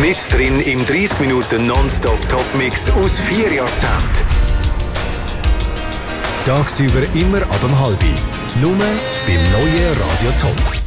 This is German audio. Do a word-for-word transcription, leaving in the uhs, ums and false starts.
Mit drin im dreissig Minuten Nonstop-Top-Mix aus vier Jahrzehnten. Tagsüber immer ab um halb. Nur beim neuen Radio Top.